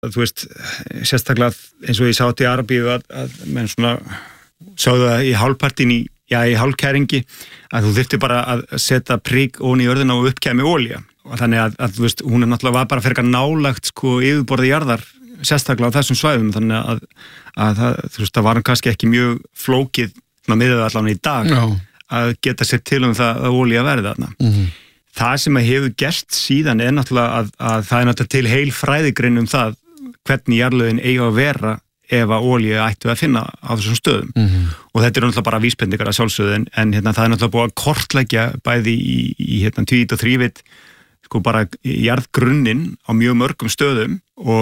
þú veist, sérstaklega eins og ég sá til Arabíu að menn svona sáðu það í hálfpartin í hálfkæringi að þú þyrfti bara að setja prik ofan í jörðina og uppkæmi olía og þannig að þú veist, hún náttúrulega var bara fyrir nálagt sko yfirborði jarðar sérstaklega á þessum svæðum þannig að það, þú veist, það var kannski ekki mjög flókið miðað allan í dag að geta sér til það að olía verði þarna. Það sem að hefur gerst síðan náttúrulega að það náttúrulega til heil fræðigrein það hvernig jarðlögin eiga að vera ef að olíu ættu að finna á þessum stöðum. Og þetta náttúrulega bara vísbendingar að sjálfsögðu en það náttúrulega búið að kortleggja bæði í tvít og þrívit sko bara jarðgrunnin á mjög mörgum stöðum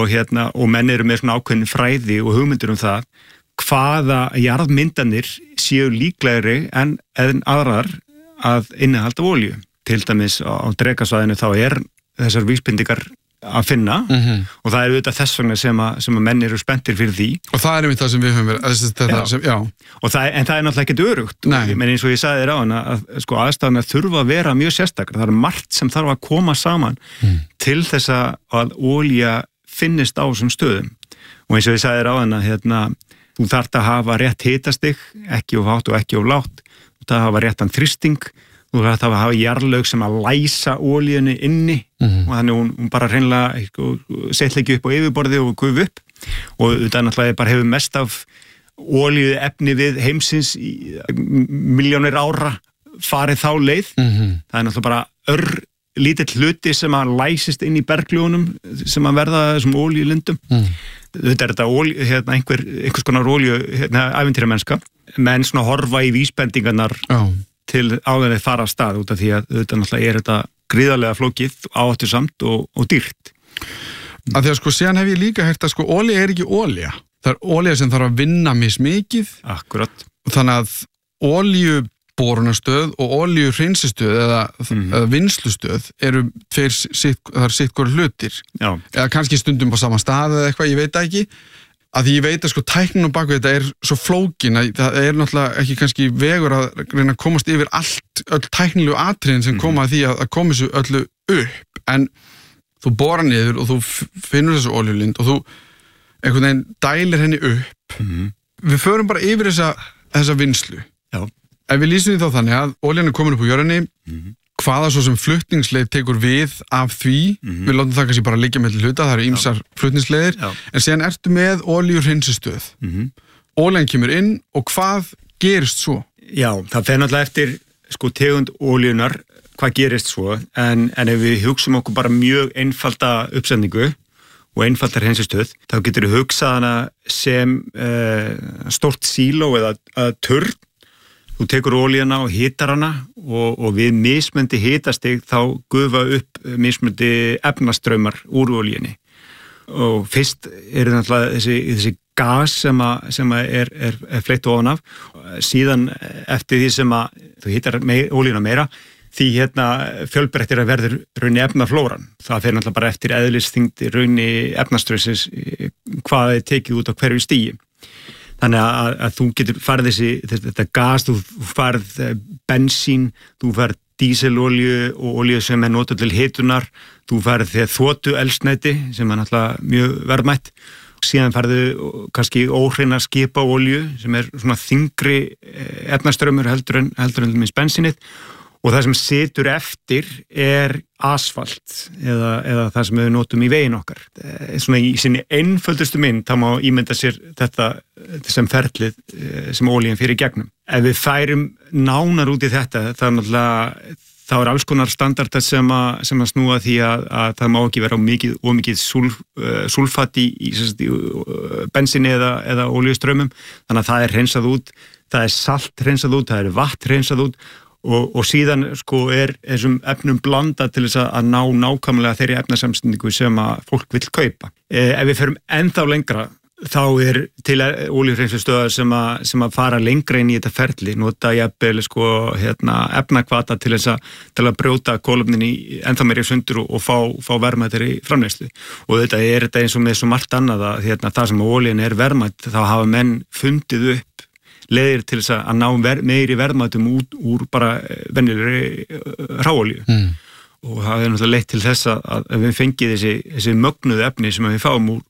og menn eru með svona ákveðin fræði og hugmyndir það hvaða jarðmyndanir séu líklegri en aðrar að innihalda olíu. Til dæmis á Drekasvæðinu þá þessar vísbendingar að finna og það auðvitað þess vegna sem að menn eru spenntir fyrir því. Og það einmitt það sem við höfum verið. En það náttúrulega ekkert örugt. Men eins og ég sagði þér á hana að sko aðstæðurnar þurfa að vera mjög sérstakar. Það margt sem þarf að koma saman til þess að olía finnist á þessum stöðum. Og eins og ég sagði þér á hana, þú þarft að hafa rétt hitastig, ekki of hátt og ekki of lágt. Þú þarft að hafa réttan þrýsting. Þú þarft að hafa jarðlög sem að læsa olíunni inni og þannig hún bara hreinlega setla ekki upp á yfirborði og gufa upp og þetta náttúrulega bara hefur mest af olíuefni við heimsins í milljónir ára farið þá leið. Það náttúrulega bara lítill hluti sem að læsist inn í bergljónum sem að verða þessum olíulindum. Þetta þetta einhvers konar olíu ævintýramennska menn svona horfa í vísbendingarnar til áður að fara af stað út af því að þetta náttúrulega þetta gríðarlega flókið, áhættusamt og dýrt. Af því að sko síðan hef ég líka heyrt að sko olía ekki olía. Það olía sem þarf að vinna mismikið. Akkurat. Þannig að olíuborunastöð og olíuhreinsistöð eða vinnslustöð eru sitt hvort hlutir. Já. Eða kannski stundum á sama stað eða eitthvað, ég veit ekki. Að því ég veit að sko tæknin á baku þetta svo flókin að það náttúrulega ekki kannski vegur að reyna að komast yfir öll tæknilegu atriðin sem koma að því að koma þessu öllu upp en þú borar niður og þú finnur þessu olíulind og þú einhvern veginn dælir henni upp við förum bara yfir þessa vinnslu. Já. Ef við lýsum því þá þannig að olían komin upp úr jörðinni hvaða svo sem flutningsleið tekur við af því, við látum það kannski bara liggja með hluta, það eru ýmsar flutningsleiðir, en síðan ertu með olíuhreinsistöð. Olían kemur inn og hvað gerist svo? Já, það fer náttúrulega eftir sko tegund olíunar, hvað gerist svo, en ef við hugsum okkur bara mjög einfalda uppsendingu og einfaldar hreinsistöð, þá getur við hugsað hana sem stórt síló eða turn. Þú tekur olíuna og hitar hana og við mismundi hitastig þá gufa upp mismundi efnastraumar úr olíunni. Og fyrst náttúrulega þessi gas sem er fleytt ofan af. Síðan eftir því sem að þú hitar olíuna meira, því fjölbreyttir að verður raunni efnaflóran. Það fer náttúrulega bara eftir eðlisþyngd raunni efnastraumsins hvað er tekið út á hverju stigi. Þannig að þú getur farið þetta gas, þú farið bensín, þú farið díselolíu og olíu sem er notuð til hitunar, þú farið þotu eldsneyti sem er náttúrulega mjög verðmætt. Síðan farið kannski óhreina skipaolíu sem er svona þyngri efnastraumur heldur en minns bensínið. Og það sem situr eftir asfalt eða það sem við notum í veginn okkar. Svona í sinni einföldustu mynd, þá má ímynda sér þetta sem ferlið sem olían fyrir gegnum. Ef við færum nánar út í þetta, þá alls konar standardar sem að snúa því að það má ekki vera ómikið súlfat í bensíni eða olíuströmmum. Þannig að það er hreinsað út, það er salt hreinsað út, það er vatn hreinsað út. Og síðan sko þessum efnum blanda til þess að ná nákvæmlega þeirri efnasamstendingu sem að fólk vill kaupa. Ef við förum ennþá lengra, þá til olíuhreinslustöðar sem að fara lengra inn í þetta ferli, nota jafnvel sko efnakvata til að brjóta kolefnin ennþá meiri sundur og fá verðmættir í framleiðslu. Og þetta eins og með svo margt annað að það sem olían er verðmætt, þá hafa menn fundið upp leiðir til þess að ná meiri verðmætum úr bara venjulegri hráolíu. Og það náttúrulega leitt til þess að við fengið þessi mögnuðu efni sem við fáum úr